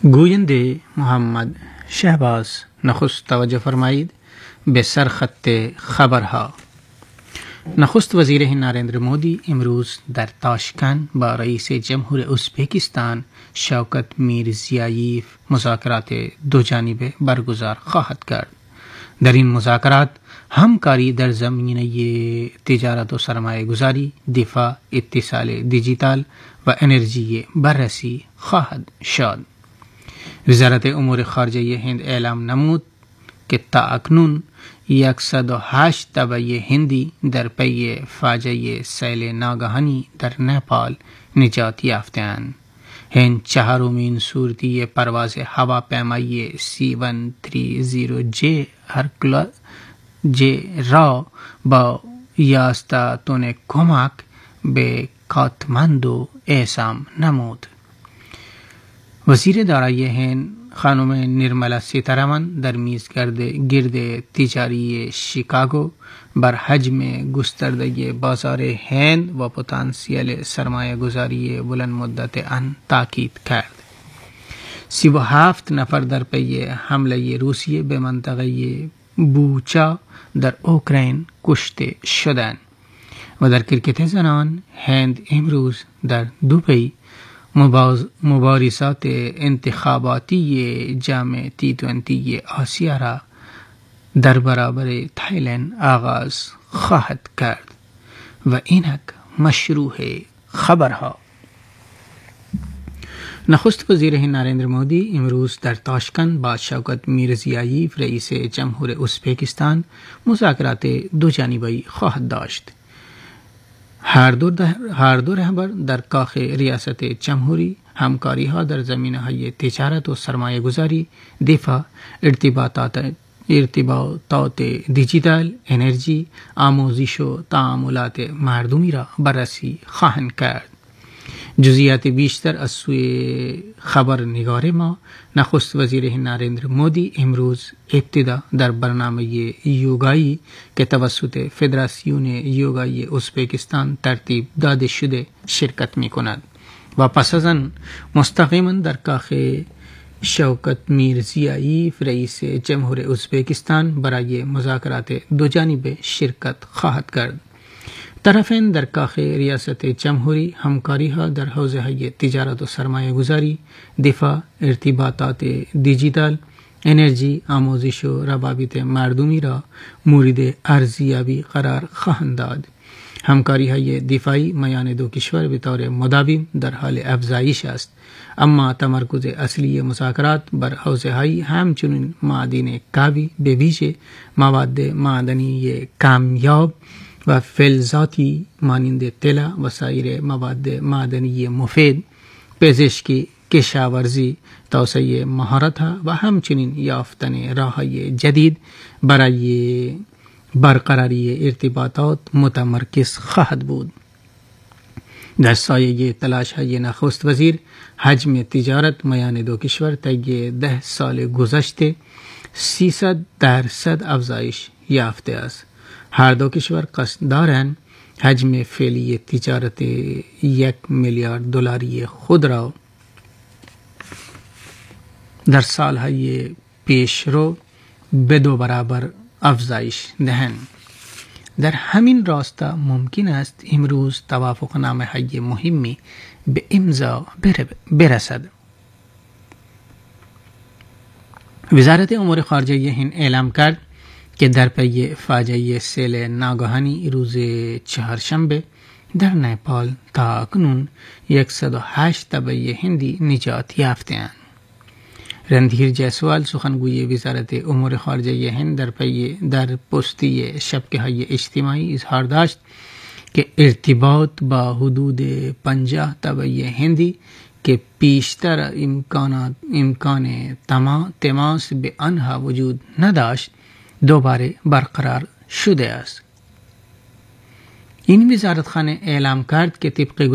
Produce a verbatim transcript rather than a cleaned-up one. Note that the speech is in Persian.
گوینده محمد شهباز نخست توجه فرمایید به سرخط خبرها. نخست وزیر هند نریندر مودی امروز در تاشکند با رئیس جمهور ازبکستان شوکت میرزیاییف مذاکرات دو جانبه برگزار خواهد کرد. در این مذاکرات همکاری در زمینه تجارت و سرمایه گذاری، دفاع، اتصال دیجیتال و انرژی بررسی خواهد شد. وزارت امور خارجه هند اعلام نمود که تا اکنون صد و هشت تبع هندی در پی فاجعه سیل ناگهانی در نپال نجات یافتند. هند چهارمین صورتی پرواز هواپیمای سی صد و سی هرکل جی را با یازده تن کمک به کاتماندو ارسال نمود. وزیر دارایی هند خانم نرملا سیتارامن در میزگرد گرد تجاری شیکاگو بر حجم گسترده بازار هند و پتانسیل سرمایه گذاری بلند مدت آن تاکید کرد. سی و هفت نفر در پی حمله روسیه به منطقه بوچا در اوکراین کشته شدند. و در کرکت زنان هند امروز در دوبی مبارزات انتخاباتی جام تی بیست آسیا را در برابر تایلند آغاز خواهد کرد. و اینک مشروع خبرها. نخست وزیر هند نریندر مودی امروز در تاشکند با شوکت میرزیاییف رئیس جمهور ازبکستان مذاکرات دو جانبه خواهد داشت. هر دو هر دو رهبر در کاخ ریاست جمهوری همکاری ها در زمینه های تجارت و سرمایه گذاری، دفاع، ارتباطات ارتباطات دیجیتال، انرژی، آموزش و تعاملات مردمی را بررسی خواهند کرد. جزئیات بیشتر از سوی خبرنگار ما. نخست وزیر هند نریندر مودی امروز ابتدا در برنامه یوگایی که توسط فدراسیون یوگایی ازبکستان ترتیب داده شده شرکت می کند و پس از آن مستقیما در کاخ شوکت میرزیاییف رئیس جمهور ازبکستان برای مذاکرات دو جانبه شرکت خواهد کرد. طرفین در کاخ ریاست جمهوری همکاری ها در حوزه های تجارت و سرمایه گذاری، دفاع، ارتباطات دیجیتال، انرژی، آموزش و روابط مردمی را مورد ارزیابی قرار خواهند داد. همکاری های دفاعی میان دو کشور به طور مداوم در حال افزایش است، اما تمرکز اصلی مذاکرات بر حوزه های همچنین معادن کاوی به ویژه مواد معدنی کمیاب و فلزاتی مانند طلا و سایر مواد معدنی مفید، پزشکی، کشاورزی، توسعه مهارت‌ها و همچنین یافتن راه‌های جدید برای برقراری ارتباطات متمرکز خواهد بود. در سایه تلاش‌های نخست وزیر حجم تجارت میان دو کشور طی ده سال گذشته سیصد درصد افزایش یافته است. هر دو کشور قصد دارند حجم فعلی تجارت یک میلیارد دلاری خود را در سالهای پیش رو به دو برابر افزایش دهند. در همین راستا ممکن است امروز توافق نامه های مهمی به امضا برسد. وزارت امور خارجه هند اعلام کرد که در پی فاجعه سیل ناگهانی روز چهارشنبه در نپال تا اکنون صد و هشت تبع هندی نجات یافته‌اند. رندھیر جیسوال سخنگوی وزارت امور خارجه هند در پی در پستی شبکه های اجتماعی اظهار داشت که ارتباط با حدود پنجاه تبع هندی که پیشتر امکانات امکان تماس به آنها وجود نداشت دوباره برقرار شده است. این وزارتخانه اعلام کرد که طبق